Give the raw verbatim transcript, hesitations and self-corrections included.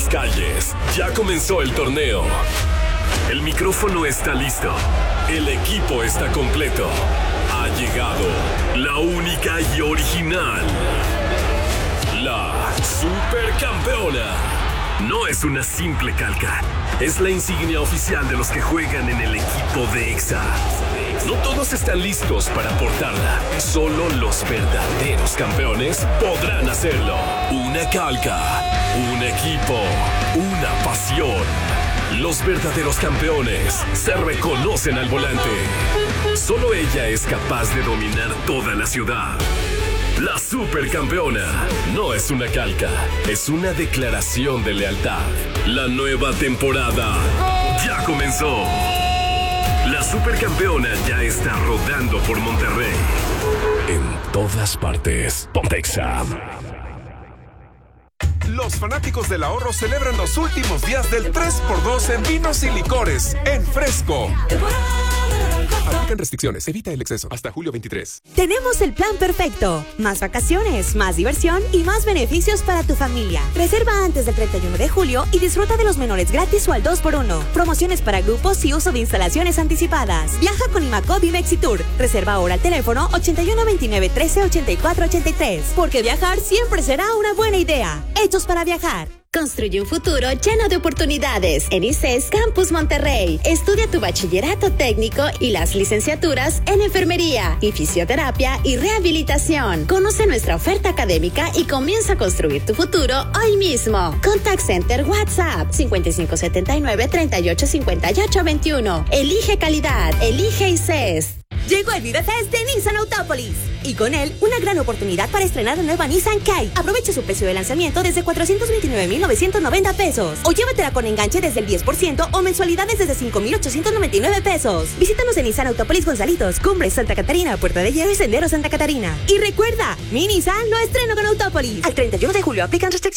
calles. Ya comenzó el torneo. El micrófono está listo. El equipo está completo. Ha llegado la única y original, la Supercampeona. No es una simple calca. Es la insignia oficial de los que juegan en el equipo de Exa. No todos están listos para portarla. Solo los verdaderos campeones podrán hacerlo. Una calca, un equipo, una pasión. Los verdaderos campeones se reconocen al volante. Solo ella es capaz de dominar toda la ciudad. La Supercampeona no es una calca, es una declaración de lealtad. La nueva temporada ya comenzó. La Supercampeona ya está rodando por Monterrey. En todas partes, Ponte Exa. Los fanáticos del ahorro celebran los últimos días del tres por dos en vinos y licores en Fresco. Aplican restricciones, evita el exceso. Hasta julio veintitrés. Tenemos el plan perfecto. Más vacaciones, más diversión y más beneficios para tu familia. Reserva antes del treinta y uno de julio y disfruta de los menores gratis o al dos por uno. Promociones para grupos y uso de instalaciones anticipadas. Viaja con Imacop y Mexitour. Reserva ahora al teléfono ochenta y uno veintinueve trece ochenta y cuatro ochenta y tres. Porque viajar siempre será una buena idea. Hechos para viajar. Construye un futuro lleno de oportunidades en I C E S Campus Monterrey. Estudia tu bachillerato técnico y las licenciaturas en enfermería y fisioterapia y rehabilitación. Conoce nuestra oferta académica y comienza a construir tu futuro hoy mismo. Contact Center WhatsApp cincuenta y cinco setenta y nueve treinta y ocho cincuenta y ocho veintiuno. Elige calidad, elige I C E S. Llegó el Vive Fest de Nissan Autópolis y con él una gran oportunidad para estrenar la nueva Nissan Kite. Aprovecha su precio de lanzamiento desde cuatrocientos veintinueve mil novecientos noventa pesos o llévatela con enganche desde el diez por ciento o mensualidades desde cinco mil ochocientos noventa y nueve pesos. Visítanos en Nissan Autópolis Gonzalitos, Cumbres Santa Catarina, Puerta de Hierro y Sendero Santa Catarina. Y recuerda, mi Nissan lo estreno con Autópolis. Al treinta y uno de julio aplican restricciones.